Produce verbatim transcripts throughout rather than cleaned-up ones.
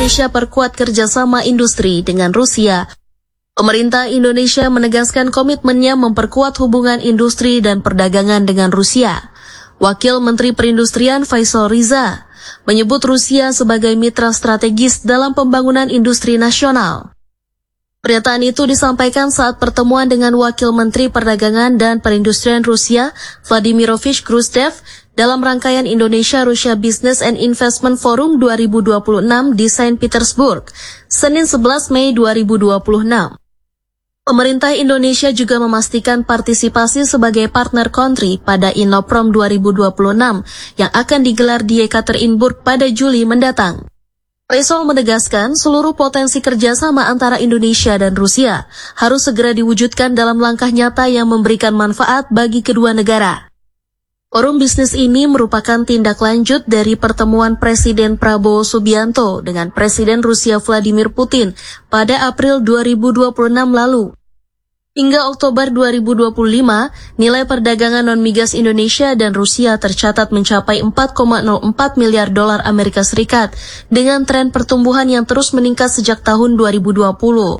Indonesia perkuat kerjasama industri dengan Rusia. Pemerintah Indonesia menegaskan komitmennya memperkuat hubungan industri dan perdagangan dengan Rusia. Wakil Menteri Perindustrian Faisal Riza menyebut Rusia sebagai mitra strategis dalam pembangunan industri nasional. Pernyataan itu disampaikan saat pertemuan dengan Wakil Menteri Perdagangan dan Perindustrian Rusia, Vladimirovich Gruzdev, dalam rangkaian Indonesia-Rusia Business and Investment Forum dua ribu dua puluh enam di Saint Petersburg, Senin sebelas Mei dua ribu dua puluh enam. Pemerintah Indonesia juga memastikan partisipasi sebagai partner country pada Innoprom dua ribu dua puluh enam yang akan digelar di Yekaterinburg pada Juli mendatang. Faisal menegaskan seluruh potensi kerjasama antara Indonesia dan Rusia harus segera diwujudkan dalam langkah nyata yang memberikan manfaat bagi kedua negara. Forum bisnis ini merupakan tindak lanjut dari pertemuan Presiden Prabowo Subianto dengan Presiden Rusia Vladimir Putin pada April dua ribu dua puluh enam lalu. Hingga Oktober dua ribu dua puluh lima, nilai perdagangan non-migas Indonesia dan Rusia tercatat mencapai empat koma nol empat miliar dolar Amerika Serikat dengan tren pertumbuhan yang terus meningkat sejak tahun dua ribu dua puluh.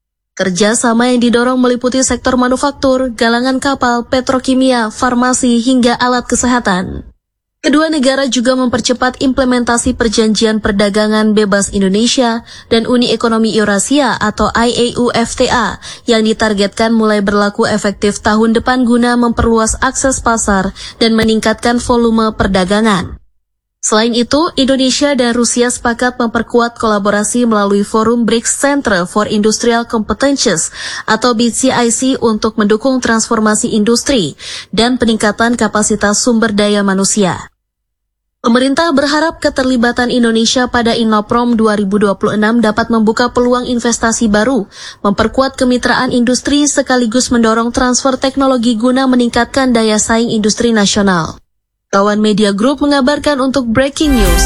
Kerjasama yang didorong meliputi sektor manufaktur, galangan kapal, petrokimia, farmasi, hingga alat kesehatan. Kedua negara juga mempercepat implementasi Perjanjian Perdagangan Bebas Indonesia dan Uni Ekonomi Eurasia atau I A U F T A yang ditargetkan mulai berlaku efektif tahun depan guna memperluas akses pasar dan meningkatkan volume perdagangan. Selain itu, Indonesia dan Rusia sepakat memperkuat kolaborasi melalui Forum B R I C S Center for Industrial Competences atau B C I C untuk mendukung transformasi industri dan peningkatan kapasitas sumber daya manusia. Pemerintah berharap keterlibatan Indonesia pada Innoprom dua ribu dua puluh enam dapat membuka peluang investasi baru, memperkuat kemitraan industri sekaligus mendorong transfer teknologi guna meningkatkan daya saing industri nasional. Kawan Media Group mengabarkan untuk Breaking News.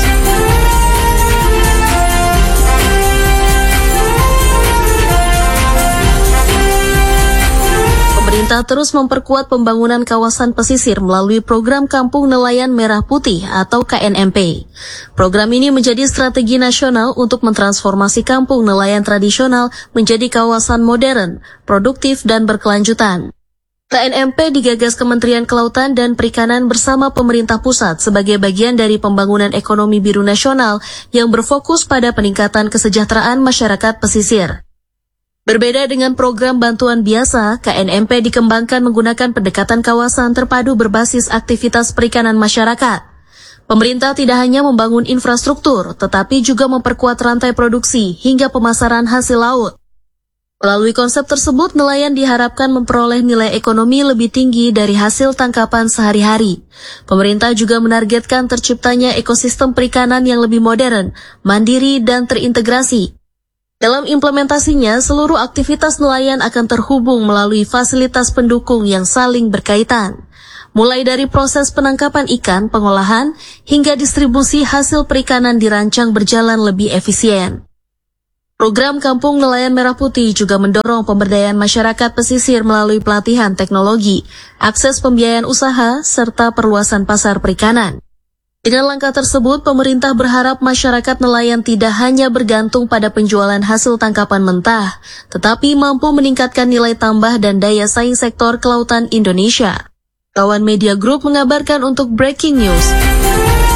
Pemerintah terus memperkuat pembangunan kawasan pesisir melalui program Kampung Nelayan Merah Putih atau K N M P. Program ini menjadi strategi nasional untuk mentransformasi kampung nelayan tradisional menjadi kawasan modern, produktif, dan berkelanjutan. K N M P digagas Kementerian Kelautan dan Perikanan bersama pemerintah pusat sebagai bagian dari pembangunan ekonomi biru nasional yang berfokus pada peningkatan kesejahteraan masyarakat pesisir. Berbeda dengan program bantuan biasa, K N M P dikembangkan menggunakan pendekatan kawasan terpadu berbasis aktivitas perikanan masyarakat. Pemerintah tidak hanya membangun infrastruktur, tetapi juga memperkuat rantai produksi hingga pemasaran hasil laut. Melalui konsep tersebut, nelayan diharapkan memperoleh nilai ekonomi lebih tinggi dari hasil tangkapan sehari-hari. Pemerintah juga menargetkan terciptanya ekosistem perikanan yang lebih modern, mandiri, dan terintegrasi. Dalam implementasinya, seluruh aktivitas nelayan akan terhubung melalui fasilitas pendukung yang saling berkaitan. Mulai dari proses penangkapan ikan, pengolahan, hingga distribusi hasil perikanan dirancang berjalan lebih efisien. Program Kampung Nelayan Merah Putih juga mendorong pemberdayaan masyarakat pesisir melalui pelatihan teknologi, akses pembiayaan usaha, serta perluasan pasar perikanan. Dengan langkah tersebut, pemerintah berharap masyarakat nelayan tidak hanya bergantung pada penjualan hasil tangkapan mentah, tetapi mampu meningkatkan nilai tambah dan daya saing sektor kelautan Indonesia. Kawan Media Group mengabarkan untuk Breaking News.